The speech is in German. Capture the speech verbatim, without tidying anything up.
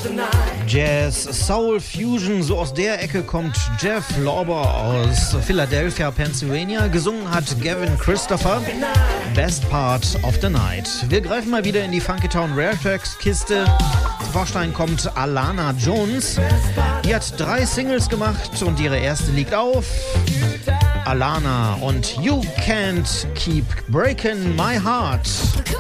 Jazz, Soul, Fusion, so aus der Ecke kommt Jeff Lorber aus Philadelphia, Pennsylvania. Gesungen hat Gavin Christopher. Best Part of the Night. Wir greifen mal wieder in die Funky Town Rare Tracks Kiste. Zum Vorschein kommt Alana Jones. Die hat drei Singles gemacht und ihre erste liegt auf. Alana und You Can't Keep Breaking My Heart.